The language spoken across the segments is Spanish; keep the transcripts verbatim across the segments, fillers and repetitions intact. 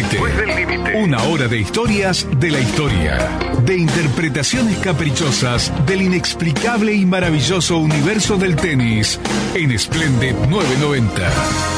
límite. Una hora de historias de la historia. De interpretaciones caprichosas del inexplicable y maravilloso universo del tenis. En Splendid novecientos noventa.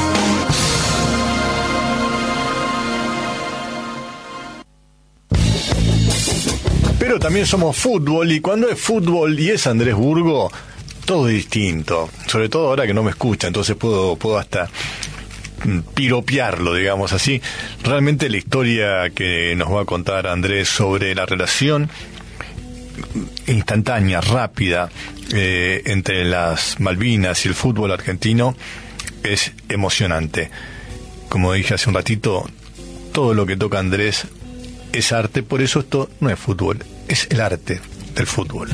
Pero también somos fútbol, y cuando es fútbol y es Andrés Burgo, todo es distinto. Sobre todo ahora que no me escucha, entonces puedo, puedo hasta piropearlo, digamos así. Realmente la historia que nos va a contar Andrés sobre la relación instantánea, rápida, eh, entre las Malvinas y el fútbol argentino es emocionante. Como dije hace un ratito, todo lo que toca Andrés es arte, por eso esto no es fútbol, es el arte del fútbol.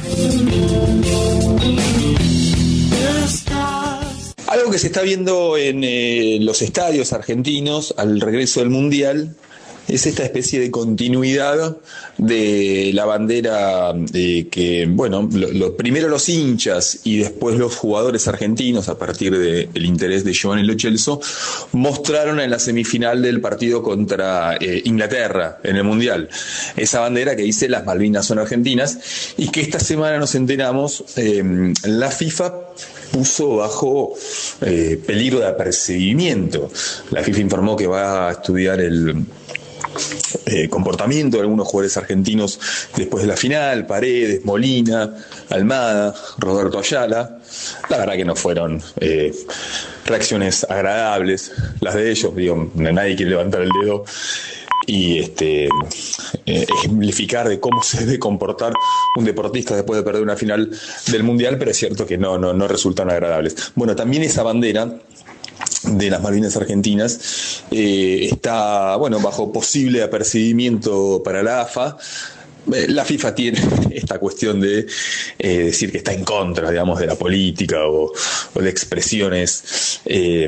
Algo que se está viendo en eh, los estadios argentinos al regreso del Mundial es esta especie de continuidad de la bandera eh, que, bueno, lo, lo, primero los hinchas y después los jugadores argentinos, a partir de, del interés de Giovanni Lo Celso, mostraron en la semifinal del partido contra eh, Inglaterra en el Mundial. Esa bandera que dice las Malvinas son argentinas, y que esta semana nos enteramos, eh, la FIFA puso bajo eh, peligro de apercibimiento. La FIFA informó que va a estudiar el Eh, comportamiento de algunos jugadores argentinos después de la final: Paredes, Molina, Almada, Roberto Ayala. La verdad que no fueron eh, reacciones agradables las de ellos. Digo, nadie quiere levantar el dedo y este eh, ejemplificar de cómo se debe comportar un deportista después de perder una final del Mundial, pero es cierto que no, no, no resultan agradables. Bueno, también esa bandera de las Malvinas argentinas eh, está, bueno, bajo posible apercibimiento para la A F A. Eh, la FIFA tiene esta cuestión de eh, decir que está en contra, digamos, de la política o, o de expresiones eh,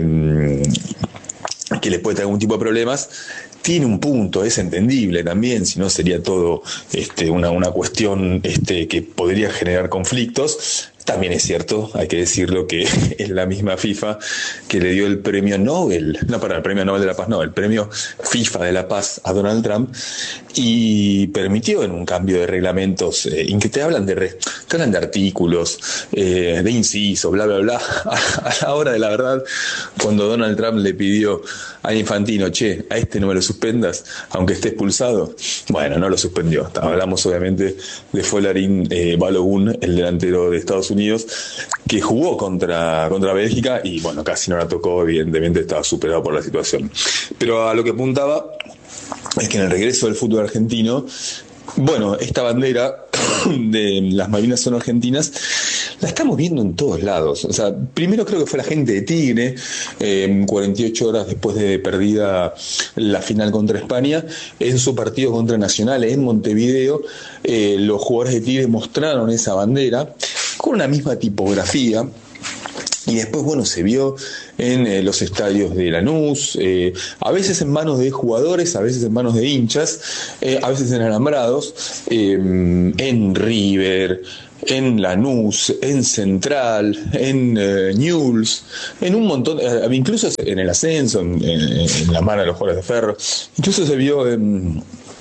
que le puede traer algún tipo de problemas. Tiene un punto, es entendible también, si no sería todo este, una, una cuestión este, que podría generar conflictos. También es cierto, hay que decirlo, que es la misma FIFA que le dio el premio Nobel, no, para el premio Nobel de la Paz, no, el premio FIFA de la Paz a Donald Trump, y permitió en un cambio de reglamentos, eh, en que te hablan de, re, te hablan de artículos, eh, de inciso, bla, bla, bla. A, a la hora de la verdad, cuando Donald Trump le pidió a Infantino, che, a este no me lo suspendas, aunque esté expulsado, bueno, no lo suspendió. Hablamos obviamente de Folarin eh, Balogun, el delantero de Estados Unidos, que jugó contra, contra Bélgica y bueno, casi no la tocó, evidentemente estaba superado por la situación. Pero a lo que apuntaba es que en el regreso del fútbol argentino, bueno, esta bandera de las Malvinas son argentinas, la estamos viendo en todos lados. O sea, primero creo que fue la gente de Tigre, eh, cuarenta y ocho horas después de perdida la final contra España, en su partido contra Nacional en Montevideo, eh, los jugadores de Tigre mostraron esa bandera con una misma tipografía. Y después, bueno, se vio en eh, los estadios de Lanús, eh, a veces en manos de jugadores, a veces en manos de hinchas, eh, a veces en alambrados, eh, en River, en Lanús, en Central, en eh, Newell's, en un montón, eh, incluso en el ascenso, en, en, en la mano de los jugadores de Ferro, incluso se vio en...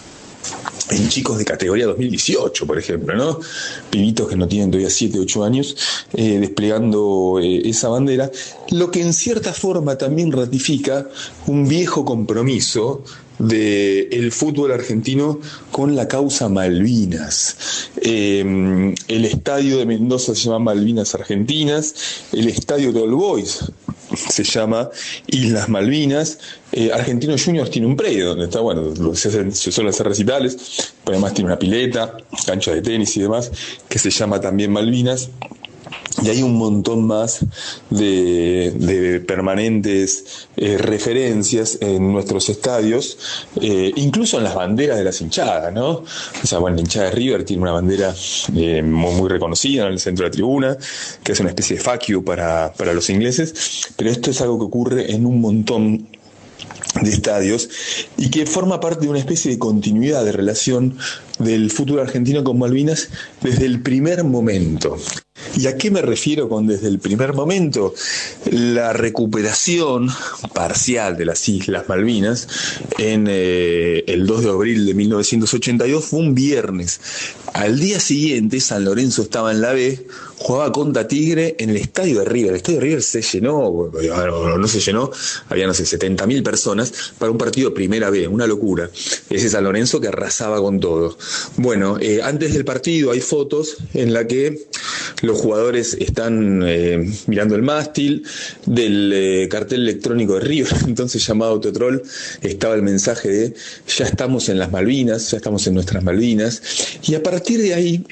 en chicos de categoría dos mil dieciocho, por ejemplo, ¿no? Pibitos que no tienen todavía siete, ocho años, eh, desplegando eh, esa bandera, lo que en cierta forma también ratifica un viejo compromiso del fútbol argentino con la causa Malvinas. Eh, el estadio de Mendoza se llama Malvinas Argentinas, el estadio de All Boys se llama Islas Malvinas. eh, Argentinos Juniors tiene un predio donde está, bueno, se, hacen, se suelen hacer recitales, pero además tiene una pileta, cancha de tenis y demás, que se llama también Malvinas. Y hay un montón más de, de permanentes eh, referencias en nuestros estadios, eh, incluso en las banderas de las hinchadas, ¿no? O sea, bueno, la hinchada de River tiene una bandera eh, muy, muy reconocida en el centro de la tribuna, que es una especie de fuck you para, para los ingleses, pero esto es algo que ocurre en un montón de estadios y que forma parte de una especie de continuidad de relación del fútbol argentino con Malvinas desde el primer momento. ¿Y a qué me refiero con desde el primer momento? La recuperación parcial de las Islas Malvinas en eh, el dos de abril de mil novecientos ochenta y dos fue un viernes. Al día siguiente San Lorenzo estaba en la B, jugaba contra Tigre en el estadio de River. El estadio de River se llenó, no, no se llenó, había, no sé, setenta mil personas para un partido de primera B, una locura. Ese San Lorenzo que arrasaba con todo. Bueno, eh, antes del partido hay fotos en la que los jugadores están eh, mirando el mástil del eh, cartel electrónico de River, entonces llamado Autotrol, estaba el mensaje de ya estamos en las Malvinas, ya estamos en nuestras Malvinas, y a partir de ahí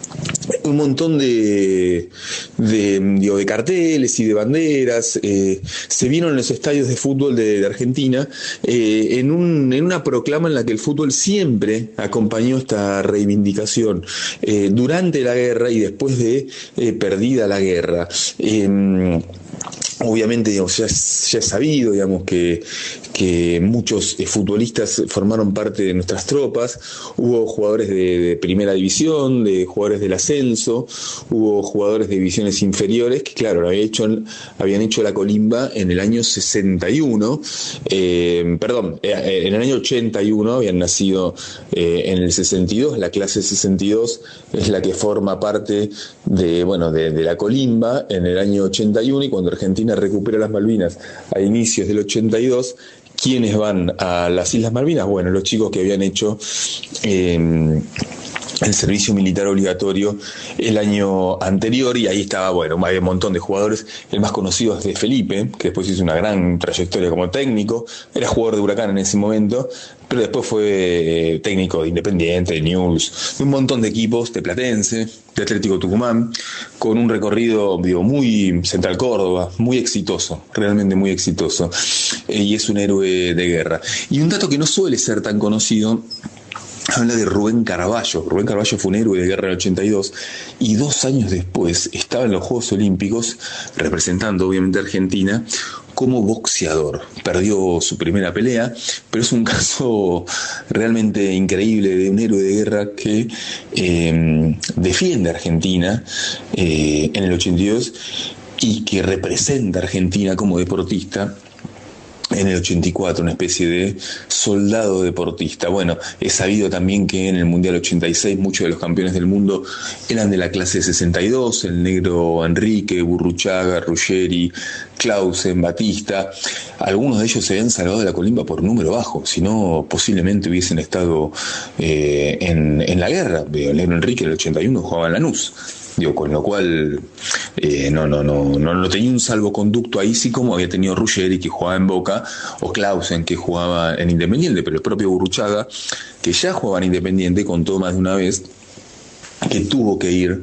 un montón de, de, digo, de carteles y de banderas eh, se vieron en los estadios de fútbol de, de Argentina eh, en, un, en una proclama en la que el fútbol siempre acompañó esta reivindicación eh, durante la guerra y después de eh, perdida la guerra. Eh, Obviamente, digamos, ya, es, ya es sabido, digamos, que, que muchos eh, futbolistas formaron parte de nuestras tropas. Hubo jugadores de, de primera división, de jugadores del ascenso, hubo jugadores de divisiones inferiores que, claro, habían hecho, habían hecho la colimba en el año sesenta y uno, eh, perdón, eh, en el año ochenta y uno, habían nacido eh, en el sesenta y dos, la clase sesenta y dos es la que forma parte de, bueno, de, de la colimba en el año ochenta y uno, y cuando Argentina recupera las Malvinas a inicios del ochenta y dos, ¿quiénes van a las Islas Malvinas? Bueno, los chicos que habían hecho eh, el servicio militar obligatorio el año anterior, y ahí estaba, bueno, hay un montón de jugadores. El más conocido es de Felipe, que después hizo una gran trayectoria como técnico, era jugador de Huracán en ese momento, pero después fue eh, técnico de Independiente, de Newell's, de un montón de equipos, de Platense, de Atlético Tucumán, con un recorrido, digo, muy Central Córdoba, muy exitoso, realmente muy exitoso, eh, y es un héroe de guerra. Y un dato que no suele ser tan conocido, habla de Rubén Caraballo. Rubén Caraballo fue un héroe de guerra en el ochenta y dos, y dos años después estaba en los Juegos Olímpicos, representando obviamente a Argentina, como boxeador. Perdió su primera pelea, pero es un caso realmente increíble de un héroe de guerra que eh, defiende a Argentina eh, en el ochenta y dos y que representa a Argentina como deportista en el ochenta y cuatro, una especie de soldado deportista. Bueno, es sabido también que en el Mundial ochenta y seis muchos de los campeones del mundo eran de la clase sesenta y dos, el negro Enrique, Burruchaga, Ruggeri, Clausen, Batista. Algunos de ellos se habían salvado de la colimba por número bajo, si no posiblemente hubiesen estado eh, en, en la guerra. El negro Enrique en el ochenta y uno jugaba en Lanús. Digo, con lo cual eh, no, no, no, no, no tenía un salvoconducto ahí, sí, como había tenido Ruggeri, que jugaba en Boca, o Clausen, que jugaba en Independiente, pero el propio Burruchaga, que ya jugaba en Independiente, contó más de una vez que tuvo que ir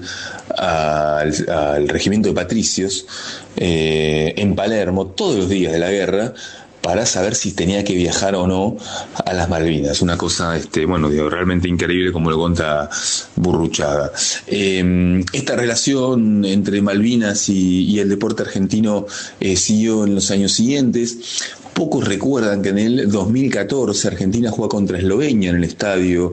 al, al regimiento de patricios eh, en Palermo todos los días de la guerra para saber si tenía que viajar o no a las Malvinas. Una cosa, este, bueno, digo, realmente increíble, como lo cuenta Burruchaga. Eh, esta relación entre Malvinas y, y el deporte argentino eh, siguió en los años siguientes. Pocos recuerdan que en el dos mil catorce Argentina juega contra Eslovenia en el estadio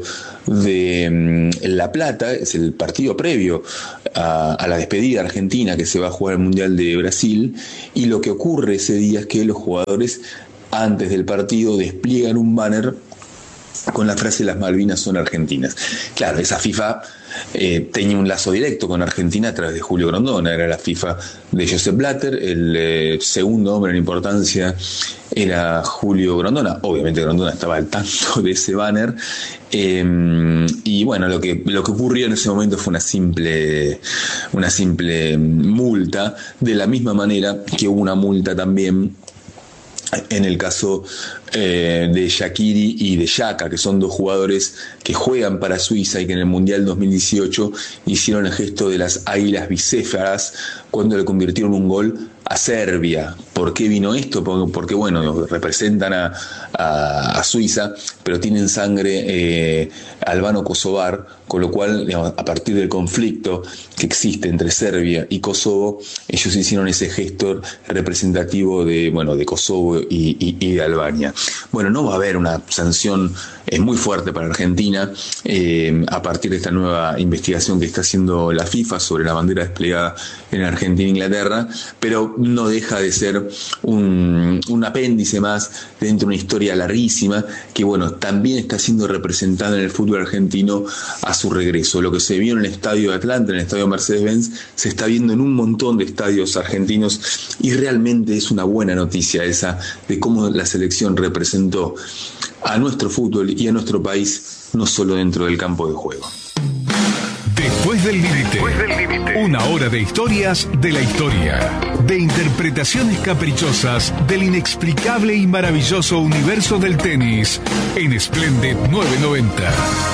de um, La Plata. Es el partido previo a, a la despedida argentina que se va a jugar el Mundial de Brasil, y lo que ocurre ese día es que los jugadores antes del partido despliegan un banner con la frase "las Malvinas son argentinas". Claro, esa FIFA eh, tenía un lazo directo con Argentina a través de Julio Grondona. Era la FIFA de Joseph Blatter, el eh, segundo hombre en importancia era Julio Grondona. Obviamente Grondona estaba al tanto de ese banner, eh, y bueno, lo que, lo que ocurrió en ese momento fue una simple, una simple multa, de la misma manera que hubo una multa también en el caso eh, de Shaqiri y de Xhaka, que son dos jugadores que juegan para Suiza y que en el Mundial dos mil dieciocho hicieron el gesto de las águilas bicéfalas cuando le convirtieron un gol a Serbia. ¿Por qué vino esto? Porque, porque bueno, representan a, a, a Suiza, pero tienen sangre eh, albano-kosovar, con lo cual, digamos, a partir del conflicto que existe entre Serbia y Kosovo, ellos hicieron ese gesto representativo de, bueno, de Kosovo y, y, y de Albania. Bueno, no va a haber una sanción eh, muy fuerte para Argentina eh, a partir de esta nueva investigación que está haciendo la FIFA sobre la bandera desplegada en Argentina e Inglaterra, pero no deja de ser un, un apéndice más dentro de una historia larguísima que, bueno, también está siendo representada en el fútbol argentino a su regreso. Lo que se vio en el estadio de Atlanta, en el estadio Mercedes-Benz, se está viendo en un montón de estadios argentinos, y realmente es una buena noticia esa de cómo la selección representó a nuestro fútbol y a nuestro país, no solo dentro del campo de juego. Después del límite, una hora de historias de la historia, de interpretaciones caprichosas del inexplicable y maravilloso universo del tenis, en Splendid novecientos noventa.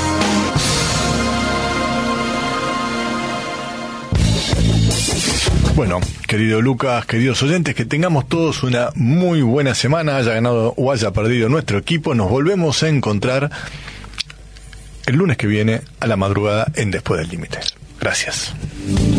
Bueno, querido Lucas, queridos oyentes, que tengamos todos una muy buena semana, haya ganado o haya perdido nuestro equipo. Nos volvemos a encontrar el lunes que viene a la madrugada en Después del Límite. Gracias.